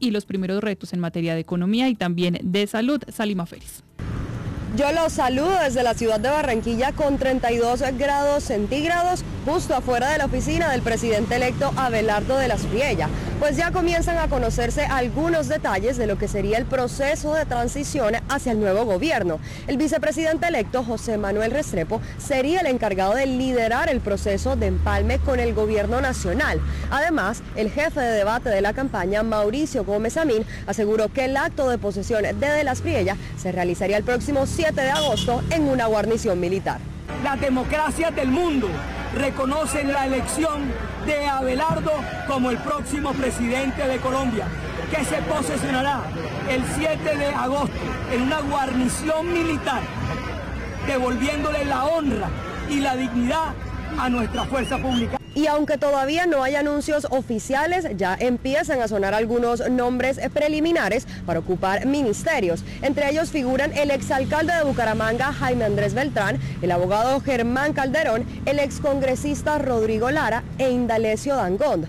y los primeros retos en materia de economía y también de salud. Salima Félix. Yo los saludo desde la ciudad de Barranquilla con 32 grados centígrados, justo afuera de la oficina del presidente electo Abelardo de la Espriella, pues ya comienzan a conocerse algunos detalles de lo que sería el proceso de transición hacia el nuevo gobierno. El vicepresidente electo José Manuel Restrepo sería el encargado de liderar el proceso de empalme con el gobierno nacional. Además, el jefe de debate de la campaña, Mauricio Gómez Amín, aseguró que el acto de posesión de la Espriella se realizaría el próximo 7 de agosto en una guarnición militar. Las democracias del mundo reconocen la elección de Abelardo como el próximo presidente de Colombia, que se posesionará el 7 de agosto en una guarnición militar, devolviéndole la honra y la dignidad a nuestra fuerza pública. Y aunque todavía no hay anuncios oficiales, ya empiezan a sonar algunos nombres preliminares para ocupar ministerios. Entre ellos figuran el exalcalde de Bucaramanga, Jaime Andrés Beltrán, el abogado Germán Calderón, el excongresista Rodrigo Lara e Indalecio Dangond.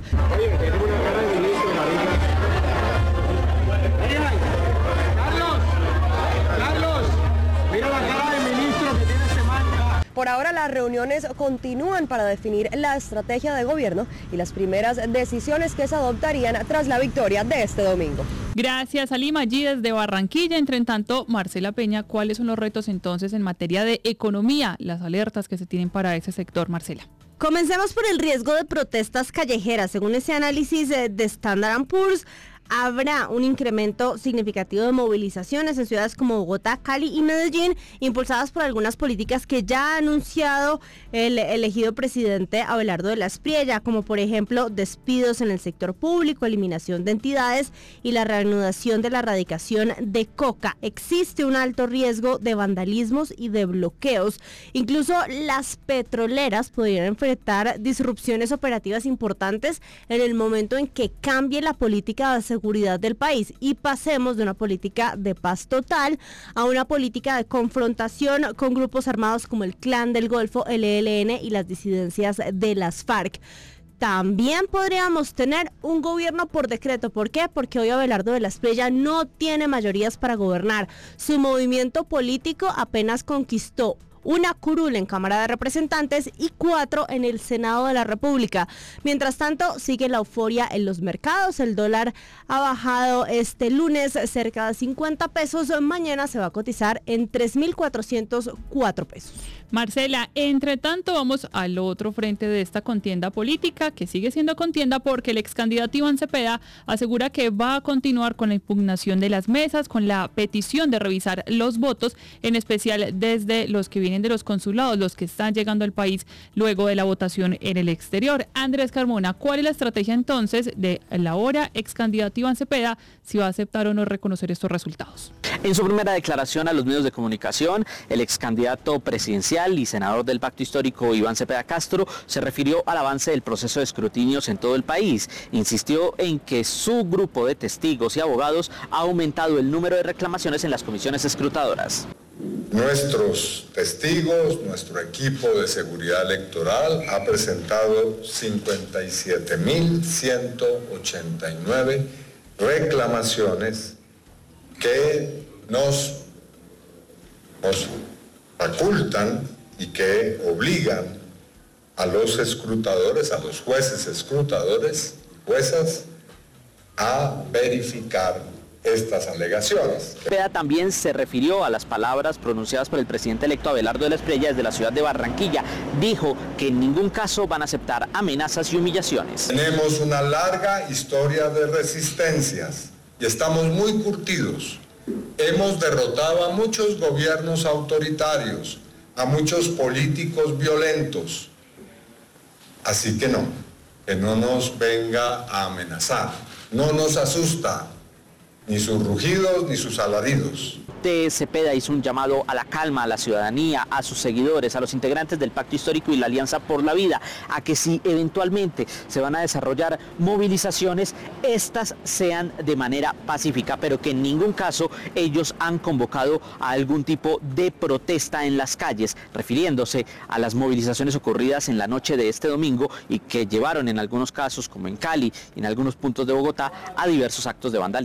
Carlos, mira la cara del ministro que tiene este man. Por ahora las reuniones continúan para definir la estrategia de gobierno y las primeras decisiones que se adoptarían tras la victoria de este domingo. Gracias, Salima. Allí desde Barranquilla. Entre tanto, Marcela Peña, ¿cuáles son los retos entonces en materia de economía? Las alertas que se tienen para ese sector, Marcela. Comencemos por el riesgo de protestas callejeras. Según ese análisis de Standard & Poor's, habrá un incremento significativo de movilizaciones en ciudades como Bogotá, Cali y Medellín, impulsadas por algunas políticas que ya ha anunciado el elegido presidente Abelardo de la Espriella, como por ejemplo despidos en el sector público, eliminación de entidades y la reanudación de la erradicación de coca. Existe un alto riesgo de vandalismos y de bloqueos. Incluso las petroleras podrían enfrentar disrupciones operativas importantes en el momento en que cambie la política de seguridad del país y pasemos de una política de paz total a una política de confrontación con grupos armados como el Clan del Golfo, el ELN y las disidencias de las FARC. También podríamos tener un gobierno por decreto. ¿Por qué? Porque hoy Abelardo de la Espriella no tiene mayorías para gobernar. Su movimiento político apenas conquistó una curul en Cámara de Representantes y 4 en el Senado de la República. Mientras tanto, sigue la euforia en los mercados. El dólar ha bajado este lunes cerca de 50 pesos. Mañana se va a cotizar en 3.404 pesos. Marcela, entre tanto vamos al otro frente de esta contienda política, que sigue siendo contienda porque el ex candidato Iván Cepeda asegura que va a continuar con la impugnación de las mesas, con la petición de revisar los votos, en especial desde los que vienen de los consulados, los que están llegando al país luego de la votación en el exterior. Andrés Carmona, ¿cuál es la estrategia entonces de la ahora ex candidato Iván Cepeda, si va a aceptar o no reconocer estos resultados? En su primera declaración a los medios de comunicación, el ex candidato presidencial y senador del Pacto Histórico Iván Cepeda Castro se refirió al avance del proceso de escrutinios en todo el país. Insistió en que su grupo de testigos y abogados ha aumentado el número de reclamaciones en las comisiones escrutadoras. Nuestros testigos, nuestro equipo de seguridad electoral ha presentado 57.189 reclamaciones que nos facultan y que obligan a los escrutadores, a los jueces escrutadores, juezas, a verificar estas alegaciones. Cepeda también se refirió a las palabras pronunciadas por el presidente electo Abelardo de la Espriella desde la ciudad de Barranquilla. Dijo que en ningún caso van a aceptar amenazas y humillaciones. Tenemos una larga historia de resistencias y estamos muy curtidos. Hemos derrotado a muchos gobiernos autoritarios, a muchos políticos violentos. Así que no nos venga a amenazar. No nos asusta ni sus rugidos ni sus alaridos. Cepeda hizo un llamado a la calma a la ciudadanía, a sus seguidores, a los integrantes del Pacto Histórico y la Alianza por la Vida, a que si eventualmente se van a desarrollar movilizaciones, estas sean de manera pacífica, pero que en ningún caso ellos han convocado a algún tipo de protesta en las calles, refiriéndose a las movilizaciones ocurridas en la noche de este domingo y que llevaron en algunos casos, como en Cali y en algunos puntos de Bogotá, a diversos actos de vandalismo.